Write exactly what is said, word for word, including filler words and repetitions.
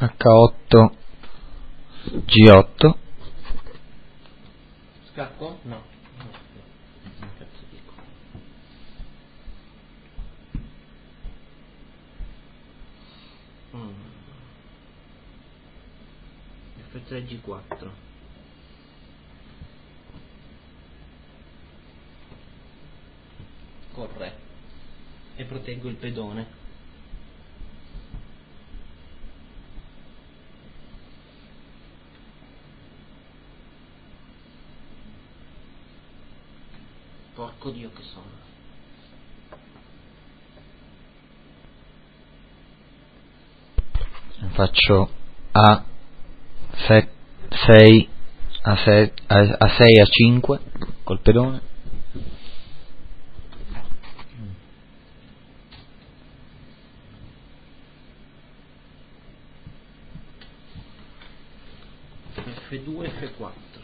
acca otto gi otto. Scacco? No. Che cazzo dico? Mm. effe tre gi quattro. Corre. E proteggo il pedone. Porco Dio che sono. Faccio a sei a sei a sei a cinque col pedone. effe due effe quattro.